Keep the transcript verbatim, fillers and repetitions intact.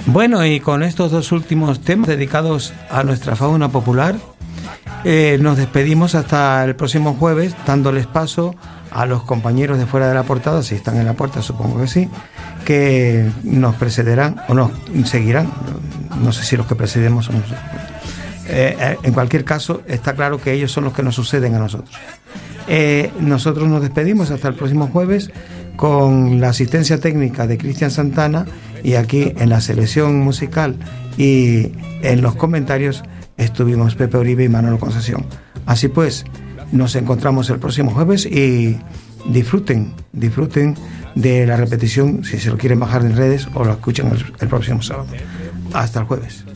Bueno, y con estos dos últimos temas dedicados a nuestra fauna popular, eh, nos despedimos hasta el próximo jueves, dándoles paso a los compañeros de Fuera de la Portada, si están en la puerta, supongo que sí, que nos precederán o nos seguirán. No sé si los que precedemos somos. Eh, en cualquier caso, está claro que ellos son los que nos suceden a nosotros. Eh, nosotros nos despedimos hasta el próximo jueves con la asistencia técnica de Cristian Santana, y aquí en la selección musical y en los comentarios estuvimos Pepe Uribe y Manolo Concesión. Así pues, nos encontramos el próximo jueves y disfruten, disfruten de la repetición si se lo quieren bajar en redes, o lo escuchan el, el próximo sábado. Hasta el jueves.